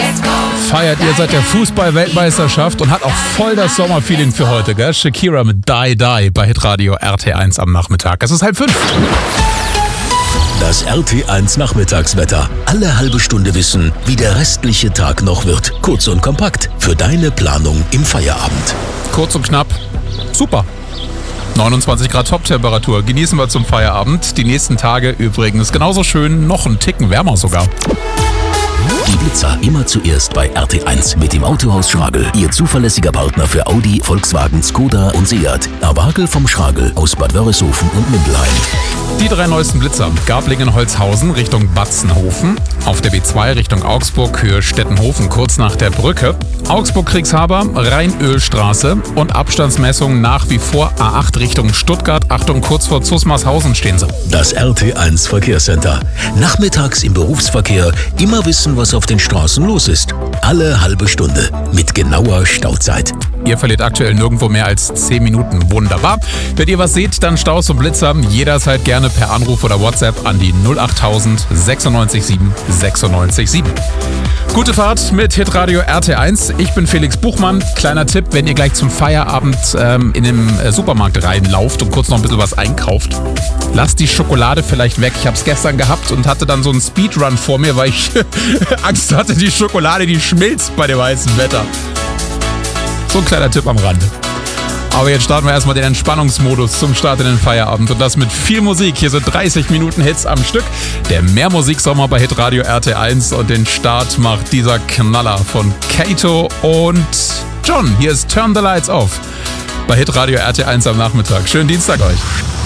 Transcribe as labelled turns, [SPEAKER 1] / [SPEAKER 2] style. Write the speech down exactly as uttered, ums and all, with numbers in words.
[SPEAKER 1] Feiert ihr seit der Fußball-Weltmeisterschaft und hat auch voll das Sommerfeeling für heute, gell? Shakira mit Die Die bei Hitradio R T eins am Nachmittag. Es ist halb fünf.
[SPEAKER 2] Das R T eins Nachmittagswetter. Alle halbe Stunde wissen, wie der restliche Tag noch wird. Kurz und kompakt für deine Planung im Feierabend.
[SPEAKER 1] Kurz und knapp. Super. neunundzwanzig Grad Top-Temperatur. Genießen wir zum Feierabend. Die nächsten Tage übrigens genauso schön, noch einen Ticken wärmer sogar.
[SPEAKER 2] Die Blitzer immer zuerst bei R T eins mit dem Autohaus Schragel. Ihr zuverlässiger Partner für Audi, Volkswagen, Skoda und Seat. Awagel vom Schragel aus Bad Wörishofen und Mindelheim.
[SPEAKER 1] Die drei neuesten Blitzer. Garblingen-Holzhausen Richtung Batzenhofen. Auf der B zwei Richtung Augsburg, Höhe Stettenhofen, kurz nach der Brücke. Augsburg-Kriegshaber, Rheinölstraße und Abstandsmessungen nach wie vor A acht Richtung Stuttgart. Achtung, kurz vor Zusmarshausen stehen sie.
[SPEAKER 2] Das R T eins Verkehrscenter. Nachmittags im Berufsverkehr immer wissen, was auf den Straßen los ist. Alle halbe Stunde mit genauer Stauzeit.
[SPEAKER 1] Ihr verliert aktuell nirgendwo mehr als zehn Minuten. Wunderbar. Wenn ihr was seht, dann Staus und Blitzer jederzeit gerne per Anruf oder WhatsApp an die null achttausend sechsundneunzig sieben sechsundneunzig sieben. Gute Fahrt mit Hitradio R T eins. Ich bin Felix Buchmann. Kleiner Tipp, wenn ihr gleich zum Feierabend ähm, in den äh, Supermarkt reinlauft und kurz noch ein bisschen was einkauft, lasst die Schokolade vielleicht weg. Ich habe es gestern gehabt und hatte dann so einen Speedrun vor mir, weil ich Angst hatte, die Schokolade, die schmilzt bei dem heißen Wetter. So ein kleiner Tipp am Rande. Aber jetzt starten wir erstmal den Entspannungsmodus zum Start in den Feierabend. Und das mit viel Musik. Hier sind dreißig Minuten Hits am Stück. Der Mehrmusiksommer bei Hitradio R T eins. Und den Start macht dieser Knaller von Kato und John. Hier ist Turn the Lights Off bei Hitradio R T eins am Nachmittag. Schönen Dienstag euch.